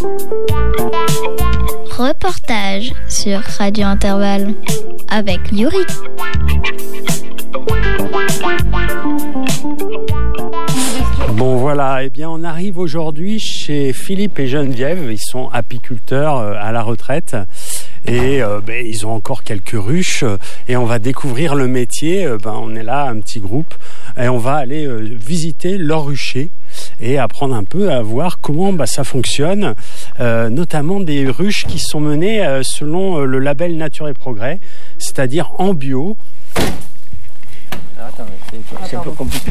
Reportage sur Radio Intervalle avec Yuri. Bon voilà, eh bien on arrive aujourd'hui chez Philippe et Geneviève. Ils sont apiculteurs à la retraite et ils ont encore quelques ruches et on va découvrir le métier. On est là, un petit groupe, et on va aller visiter leur rucher et apprendre un peu à voir comment ça fonctionne, notamment des ruches qui sont menées selon le label Nature et Progrès, c'est-à-dire en bio. Attends, c'est un peu compliqué.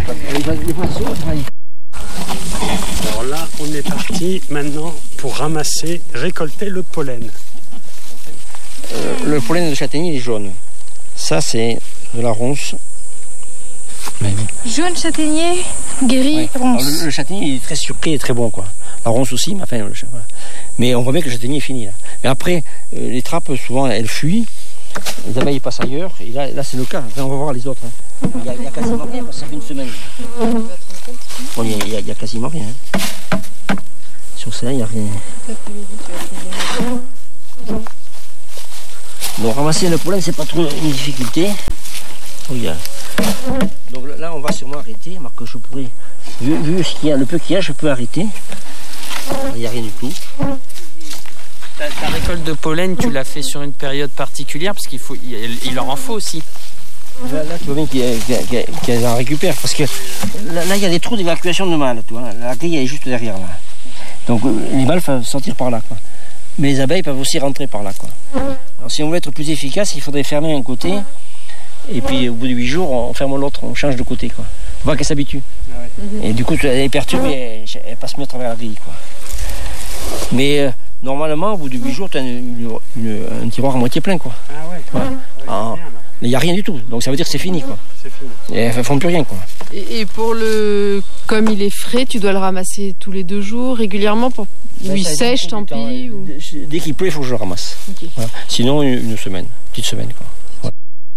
Alors là, on est parti maintenant pour récolter le pollen. Le pollen de châtaignier il est jaune. Ça, c'est de la ronce. Jaune châtaignier, gris, ronce. Alors, le châtaignier il est très sucré et très bon, quoi. La ronce aussi, mais enfin, voilà. Mais on voit bien que le châtaignier est fini là. Mais après, les trappes souvent elles fuient, les abeilles passent ailleurs. Et là c'est le cas. Enfin, on va voir les autres. Hein. Il y a quasiment rien parce que ça fait une semaine. Bon, il y a quasiment rien. Hein. Sur ça, il n'y a rien. Donc ramasser le pollen, c'est pas trop une difficulté. Regarde. Donc là, on va sûrement arrêter. Que je pourrais, vu ce qu'il y a, le peu qu'il y a, je peux arrêter. Il n'y a rien du tout. Ta récolte de pollen, tu l'as fait sur une période particulière parce il leur en faut aussi. Là tu vois bien qu'ils en récupèrent parce que là, il y a des trous d'évacuation de mâles. Tu vois. La grille est juste derrière là. Donc les mâles peuvent sortir par là, quoi. Mais les abeilles peuvent aussi rentrer par là, quoi. Alors si on veut être plus efficace, il faudrait fermer un côté. Et puis au bout de 8 jours, on ferme l'autre, on change de côté, quoi. Faut pas qu'elle s'habitue. Et du coup, elle est perturbée, elle passe mieux à travers la grille, quoi. Mais normalement, au bout de 8 jours, tu as un tiroir à moitié plein, quoi. Ah ouais, voilà. Il n'y a rien du tout, donc ça veut dire que c'est fini, quoi. C'est fini. Et elles ne font plus rien, quoi. Et pour comme il est frais, tu dois le ramasser tous les 2 jours, régulièrement, ou il sèche, tant pis ou... Dès qu'il pleut, il faut que je le ramasse. Okay. Voilà. Sinon, une semaine, petite semaine, quoi.